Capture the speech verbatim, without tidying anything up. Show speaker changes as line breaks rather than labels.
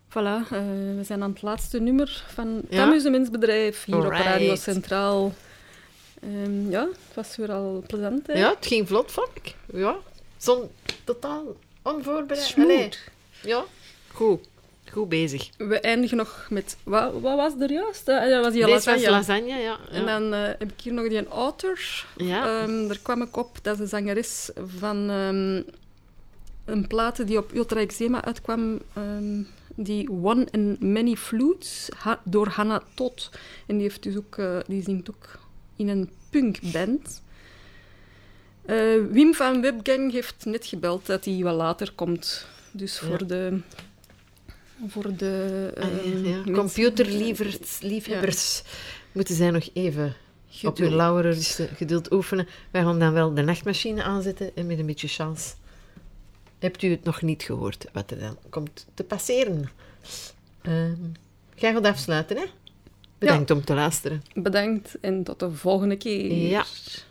Voilà, uh, we zijn aan het laatste nummer van het
Ja.
amusementsbedrijf hier
Alright.
op Radio Centraal. Um, ja, het was weer al plezant, hè?
Ja, het ging vlot, vond ik. Ja, zo'n totaal onvoorbereid.
Smooth.
Allee, ja, goed. Goed bezig.
We eindigen nog met... Wat, wat was er juist? Uh, dat was die
Deze
lasagne.
was lasagne, ja. ja.
En dan uh, heb ik hier nog die author.
Ja.
Um, daar kwam ik op. Dat is de zangeres van um, een plaat die op Ultra Eczema uitkwam. Um, die One and Many Flutes, ha- door Hannah Todd. En die, heeft dus ook, uh, die zingt ook in een punkband. Uh, Wim van Webgang heeft net gebeld dat hij wat later komt. Dus voor
ja.
de... Voor de uh,
ja, ja. Computerliefhebbers ja. moeten zij nog even geduld. Op hun lauweren geduld oefenen. Wij gaan dan wel de nachtmachine aanzetten en met een beetje chance. Hebt u het nog niet gehoord wat er dan komt te passeren? Uh, ga je afsluiten, hè? Bedankt ja. om te luisteren.
Bedankt en tot de volgende keer.
Ja.